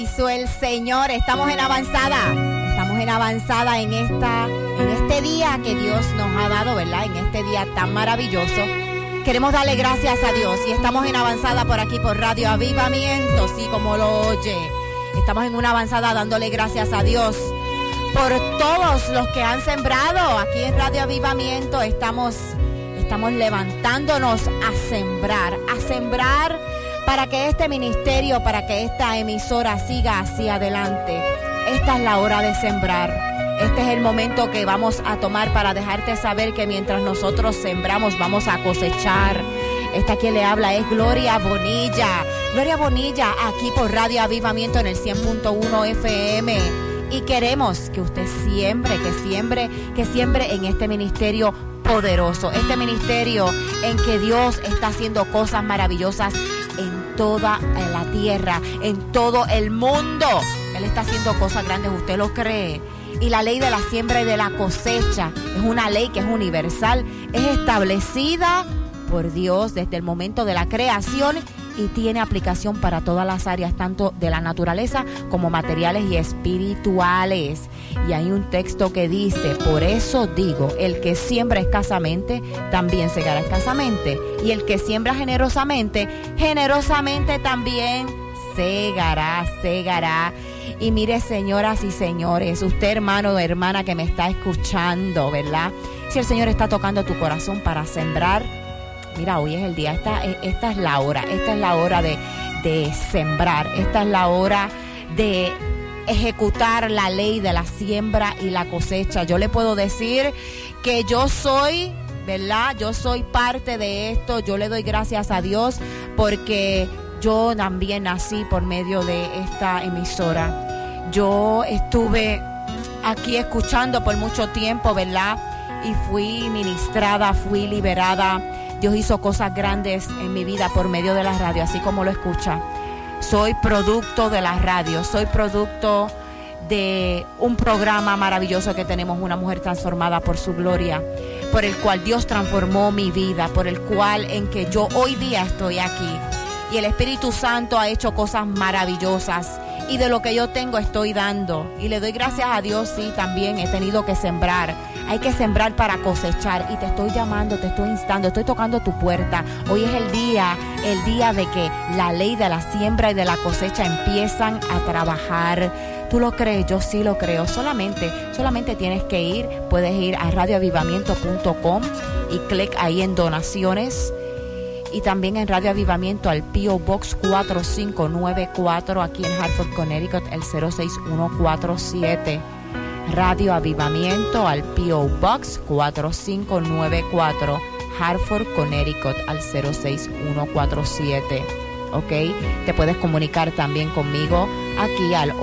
Hizo el Señor, estamos en avanzada en este día que Dios nos ha dado, ¿verdad? En este día tan maravilloso. Queremos darle gracias a Dios y estamos en avanzada por aquí por Radio Avivamiento, sí, como lo oye. Estamos en una avanzada dándole gracias a Dios por todos los que han sembrado. Aquí en Radio Avivamiento estamos levantándonos a sembrar para que este ministerio, para que esta emisora siga hacia adelante. Esta es la hora de sembrar. Este es el momento que vamos a tomar para dejarte saber que mientras nosotros sembramos vamos a cosechar. Esta quien le habla es Gloria Bonilla. Gloria Bonilla aquí por Radio Avivamiento en el 100.1 FM. Y queremos que usted siembre en este ministerio poderoso. Este ministerio en que Dios está haciendo cosas maravillosas en toda la tierra, en todo el mundo. Él está haciendo cosas grandes, ¿usted lo cree? Y la ley de la siembra y de la cosecha es una ley que es universal, es establecida por Dios desde el momento de la creación y tiene aplicación para todas las áreas, tanto de la naturaleza como materiales y espirituales. Y hay un texto que dice: por eso digo, el que siembra escasamente, también segará escasamente. Y el que siembra generosamente, generosamente también segará. Y mire, señoras y señores, usted hermano o hermana que me está escuchando, ¿verdad? Si el Señor está tocando tu corazón para sembrar, mira, hoy es el día, esta es la hora de sembrar, esta es la hora de ejecutar la ley de la siembra y la cosecha. Yo le puedo decir que yo soy, ¿verdad? Yo soy parte de esto. Yo le doy gracias a Dios porque yo también nací por medio de esta emisora. Yo estuve aquí escuchando por mucho tiempo, ¿verdad? Y fui ministrada, fui liberada. Dios hizo cosas grandes en mi vida por medio de la radio, así como lo escucha. Soy producto de la radio, soy producto de un programa maravilloso que tenemos, Una Mujer Transformada por Su Gloria, por el cual Dios transformó mi vida, por el cual en que yo hoy día estoy aquí. Y el Espíritu Santo ha hecho cosas maravillosas. Y de lo que yo tengo estoy dando. Y le doy gracias a Dios, sí, también he tenido que sembrar. Hay que sembrar para cosechar. Y te estoy llamando, te estoy instando, estoy tocando tu puerta. Hoy es el día de que la ley de la siembra y de la cosecha empiezan a trabajar. ¿Tú lo crees? Yo sí lo creo. Solamente tienes que ir. Puedes ir a radioavivamiento.com y clic ahí en donaciones. Y también en Radio Avivamiento al P.O. Box 4594 aquí en Hartford, Connecticut, el 06147. Radio Avivamiento al P.O. Box 4594 Hartford, Connecticut, al 06147. ¿Ok? Te puedes comunicar también conmigo aquí al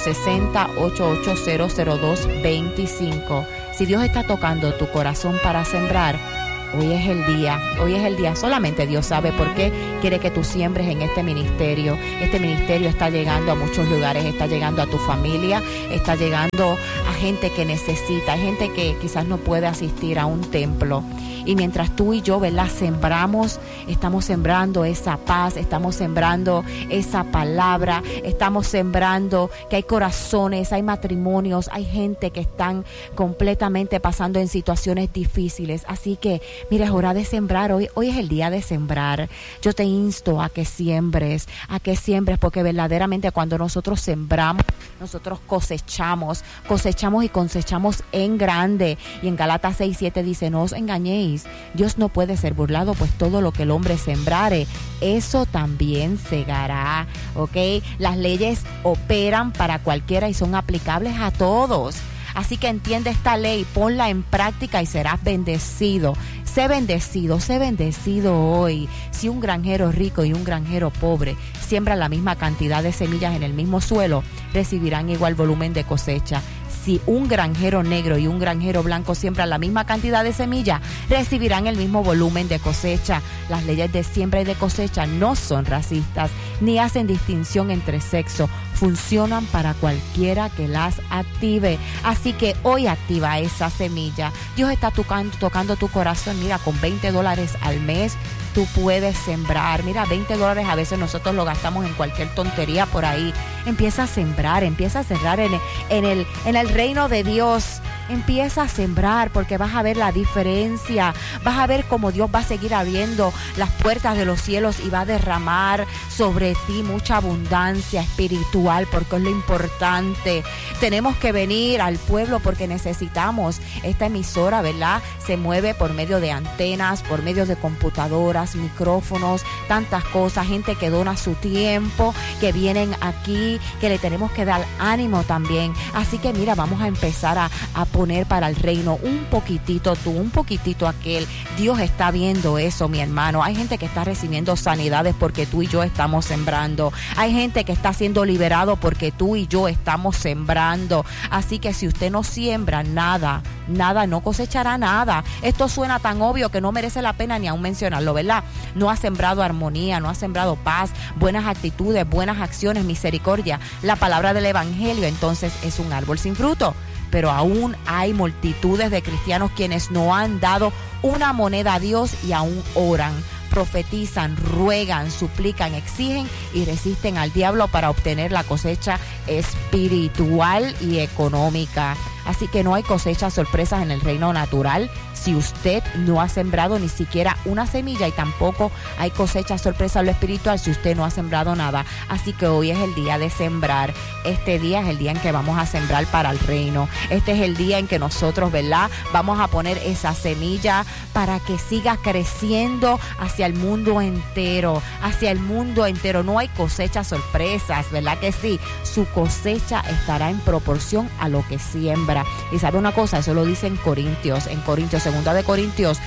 860-880-0225. Si Dios está tocando tu corazón para sembrar, hoy es el día. Solamente Dios sabe por qué quiere que tú siembres en este ministerio. Este ministerio está llegando a muchos lugares, está llegando a tu familia, está llegando a gente que necesita, a gente que quizás no puede asistir a un templo. Y mientras tú y yo, ¿verdad?, sembramos, estamos sembrando esa paz, estamos sembrando esa palabra, estamos sembrando que hay corazones, hay matrimonios, hay gente que están completamente pasando en situaciones difíciles. Así que, mira, es hora de sembrar. Hoy es el día de sembrar. Yo te insto a que siembres, porque verdaderamente cuando nosotros sembramos, nosotros cosechamos y cosechamos en grande. Y en Gálatas 6:7 dice: no os engañéis, Dios no puede ser burlado, pues todo lo que el hombre sembrare, eso también segará. ¿Ok? Las leyes operan para cualquiera y son aplicables a todos. Así que entiende esta ley, ponla en práctica y serás bendecido. Sé bendecido hoy. Si un granjero rico y un granjero pobre siembran la misma cantidad de semillas en el mismo suelo, recibirán igual volumen de cosecha. Si un granjero negro y un granjero blanco siembran la misma cantidad de semillas, recibirán el mismo volumen de cosecha. Las leyes de siembra y de cosecha no son racistas, ni hacen distinción entre sexo. funcionan para cualquiera que las active. Así que hoy activa esa semilla. Dios está tocando tu corazón. Mira, con $20 al mes tú puedes sembrar. Mira, $20 a veces nosotros lo gastamos en cualquier tontería por ahí. Empieza a sembrar en el reino de Dios. Empieza a sembrar, porque vas a ver la diferencia. Vas a ver cómo Dios va a seguir abriendo las puertas de los cielos y va a derramar sobre ti mucha abundancia espiritual, porque es lo importante. Tenemos que venir al pueblo porque necesitamos. Esta emisora, ¿verdad?, se mueve por medio de antenas, por medio de computadoras, micrófonos, tantas cosas, gente que dona su tiempo, que vienen aquí, que le tenemos que dar ánimo también. Así que mira, vamos a empezar a poner para el reino un poquitito tú, un poquitito aquel. Dios está viendo eso, mi hermano. Hay gente que está recibiendo sanidades porque tú y yo estamos sembrando. Hay gente que está siendo liberado porque tú y yo estamos sembrando. Así que si usted no siembra nada, no cosechará nada. Esto suena tan obvio que no merece la pena ni aún mencionarlo, ¿verdad? No ha sembrado armonía, no ha sembrado paz, buenas actitudes, buenas acciones, misericordia. La palabra del evangelio, entonces, es un árbol sin fruto. Pero aún hay multitudes de cristianos quienes no han dado una moneda a Dios y aún oran, profetizan, ruegan, suplican, exigen y resisten al diablo para obtener la cosecha espiritual y económica. Así que no hay cosechas sorpresas en el reino natural si usted no ha sembrado ni siquiera una semilla, y tampoco hay cosechas sorpresas en lo espiritual si usted no ha sembrado nada. Así que hoy es el día de sembrar. Este día es el día en que vamos a sembrar para el reino. Este es el día en que nosotros, ¿verdad?, vamos a poner esa semilla para que siga creciendo hacia el mundo entero, hacia el mundo entero. No hay cosechas sorpresas, ¿verdad que sí? Su cosecha estará en proporción a lo que siembra. Y sabe una cosa, eso lo dice en Corintios, 2 Corintios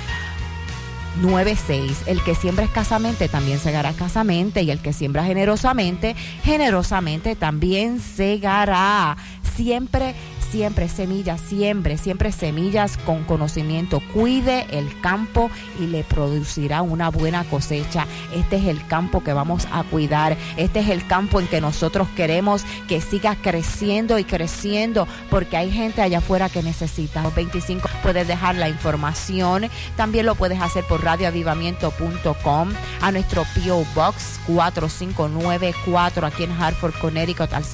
9:6, el que siembra escasamente también segará escasamente, y el que siembra generosamente, generosamente también segará. Siempre semillas, siempre semillas con conocimiento. Cuide el campo y le producirá una buena cosecha. Este es el campo que vamos a cuidar. Este es el campo en que nosotros queremos que siga creciendo y creciendo, porque hay gente allá afuera que necesita. 25, puedes dejar la información. También lo puedes hacer por radioavivamiento.com, a nuestro P.O. Box 4594 aquí en Hartford, Connecticut, al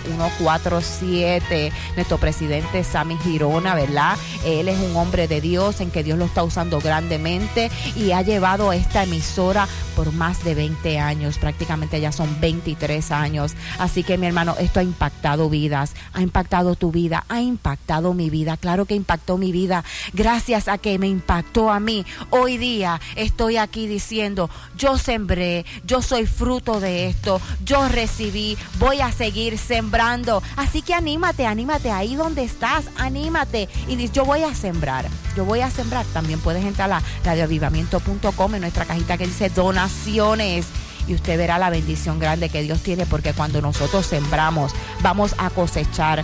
06147. Nuestro presidente Sammy Girona, ¿verdad? Él es un hombre de Dios, en que Dios lo está usando grandemente, y ha llevado esta emisora por más de 20 años, prácticamente ya son 23 años. Así que, mi hermano, esto ha impactado vidas, ha impactado tu vida, ha impactado mi vida. Claro que impactó mi vida. Gracias a que me impactó a mí, hoy día estoy aquí diciendo: yo sembré, yo soy fruto de esto, yo recibí, voy a seguir sembrando. Así que anímate ahí donde estás, anímate y dices: yo voy a sembrar. También puedes entrar a radioavivamiento.com, en nuestra cajita que dice donaciones, y usted verá la bendición grande que Dios tiene, porque cuando nosotros sembramos, vamos a cosechar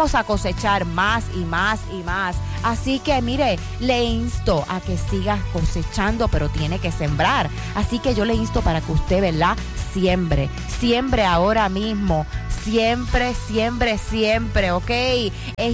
más y más y más. Así que mire, le insto a que siga cosechando, pero tiene que sembrar. Así que yo le insto para que usted, ¿verdad?, siembre ahora mismo. Siempre, ¿ok? Es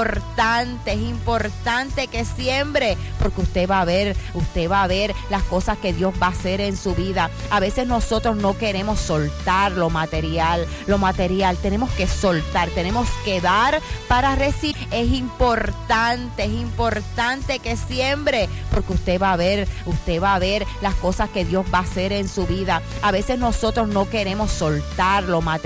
importante que siembre, porque usted va a ver las cosas que Dios va a hacer en su vida. A veces nosotros no queremos soltar lo material, tenemos que soltar, tenemos que dar para recibir. Es importante que siembre, porque usted va a ver las cosas que Dios va a hacer en su vida. A veces nosotros no queremos soltar lo material,